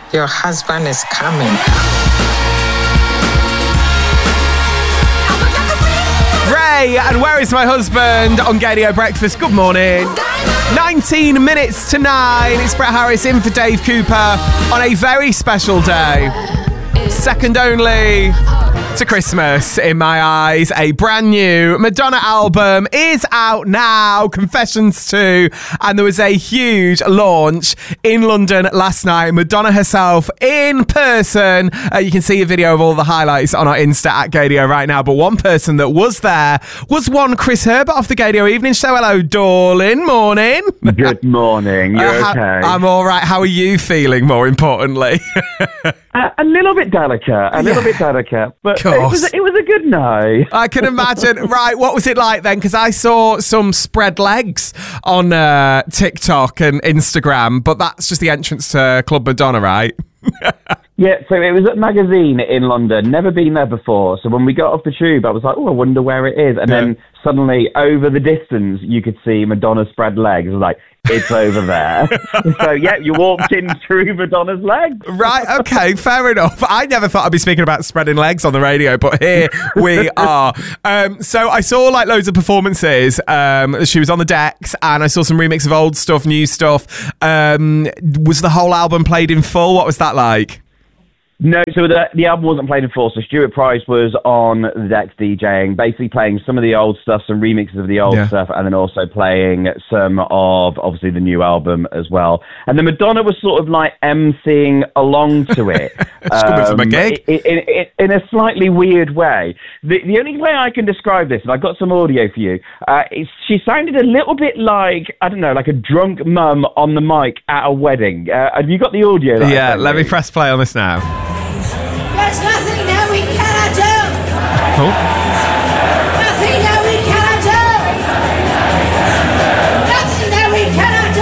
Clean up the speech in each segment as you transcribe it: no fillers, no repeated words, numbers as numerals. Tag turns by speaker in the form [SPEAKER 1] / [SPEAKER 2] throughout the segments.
[SPEAKER 1] Your husband is coming.
[SPEAKER 2] Ray and Where Is My Husband on Gaydio Breakfast. Good morning. 19 minutes to 9. It's Brett Harris in for Dave Cooper on a very special day. Second only to Christmas in my eyes. A brand new Madonna album is out now, Confessions 2, and there was a huge launch in London last night. Madonna herself in person. You can see a video of all the highlights on our Insta at Gaydio right now, but one person that was there was one Chris Herbert off the Gaydio Evening Show. Hello, darling. Morning.
[SPEAKER 3] Good morning. You're okay?
[SPEAKER 2] I'm all right. How are you feeling, more importantly?
[SPEAKER 3] A little bit delicate. But it was a good night.
[SPEAKER 2] I can imagine. Right, what was it like then? Because I saw some spread legs on TikTok and Instagram, but that's just the entrance to Club Madonna, right?
[SPEAKER 3] Yeah, so it was at Magazine in London. Never been there before. So when we got off the tube, I was like, oh, I wonder where it is. And then suddenly, over the distance, you could see Madonna's spread legs. I was like, it's over there. So, yeah, you walked in through Madonna's legs.
[SPEAKER 2] Right, okay, fair enough. I never thought I'd be speaking about spreading legs on the radio, but here we are. So I saw like loads of performances. She was on the decks, and I saw some remix of old stuff, new stuff. Was the whole album played in full? What was that like?
[SPEAKER 3] No, so the album wasn't played in full. So Stuart Price was on the decks DJing, basically playing some of the old stuff, some remixes of the old stuff, and then also playing some of, obviously, the new album as well. And then Madonna was sort of like emceeing along to it.
[SPEAKER 2] She's coming from a gig.
[SPEAKER 3] In a slightly weird way. The only way I can describe this, and I've got some audio for you, is she sounded a little bit like, I don't know, like a drunk mum on the mic at a wedding. Have you got the audio?
[SPEAKER 2] Yeah, let me press play on this now.
[SPEAKER 4] There's nothing that we cannot do.
[SPEAKER 2] Oh.
[SPEAKER 4] Nothing that we cannot do. Nothing that we cannot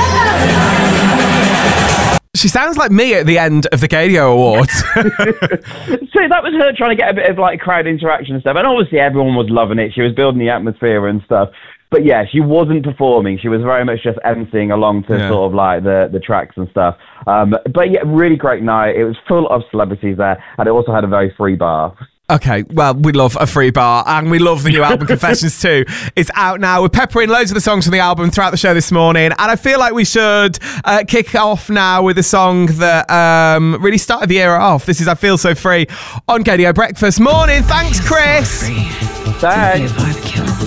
[SPEAKER 4] do.
[SPEAKER 2] She sounds like me at the end of the Gaydio Awards.
[SPEAKER 3] So that was her trying to get a bit of like crowd interaction and stuff. And obviously everyone was loving it. She was building the atmosphere and stuff. But yeah, she wasn't performing. She was very much just emceeing along to sort of like the tracks and stuff. But yeah, really great night. It was full of celebrities there, and it also had a very free bar.
[SPEAKER 2] Okay, well, we love a free bar, and we love the new album, Confessions 2. It's out now. We're peppering loads of the songs from the album throughout the show this morning, and I feel like we should kick off now with a song that really started the era off. This is I Feel So Free on Gaydio Breakfast. Morning, thanks, Chris.
[SPEAKER 3] Thanks.